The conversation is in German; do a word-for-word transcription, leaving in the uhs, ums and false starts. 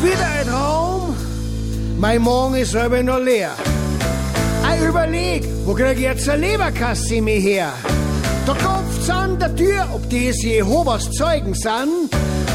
Wieder ein Traum, mein Morgen ist aber noch leer. Ich überleg, wo krieg ich jetzt eine Leberkasse mir her? Da klopft's an der Tür, ob die Jehovas Zeugen sind.